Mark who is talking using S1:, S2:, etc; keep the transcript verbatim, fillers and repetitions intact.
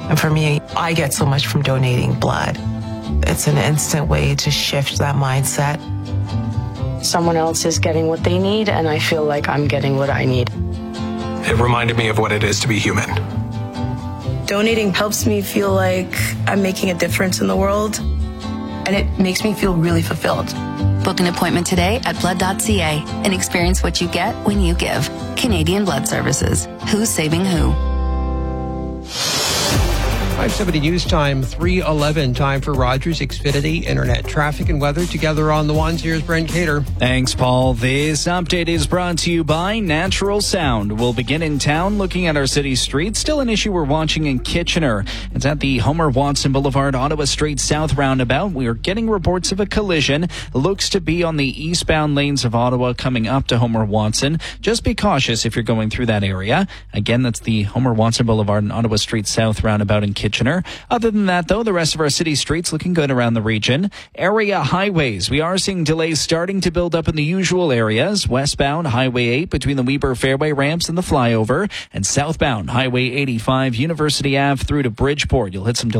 S1: And for me, I get so much from donating blood. It's an instant way to shift that mindset.
S2: Someone else is getting what they need, and I feel like I'm getting what I need.
S3: It reminded me of what it is to be human.
S4: Donating helps me feel like I'm making a difference in the world, and it makes me feel really fulfilled.
S5: Book an appointment today at blood dot c a and experience what you get when you give. Canadian Blood Services. Who's saving who?
S6: five seventy News Time, three eleven. Time for Rogers Xfinity Internet traffic and weather together on the ones. Here's Brent Cater.
S7: Thanks, Paul. This update is brought to you by Natural Sound. We'll begin in town looking at our city streets. Still an issue we're watching in Kitchener. It's at the Homer Watson Boulevard, Ottawa Street South roundabout. We are getting reports of a collision. Looks to be on the eastbound lanes of Ottawa coming up to Homer Watson. Just be cautious if you're going through that area. Again, that's the Homer Watson Boulevard and Ottawa Street South roundabout in Kitchener. Kitchener. Other than that, though, the rest of our city streets looking good around the region. Area highways. We are seeing delays starting to build up in the usual areas. Westbound Highway eight between the Weber Fairway ramps and the flyover. And southbound Highway eighty-five, University Avenue through to Bridgeport. You'll hit some delays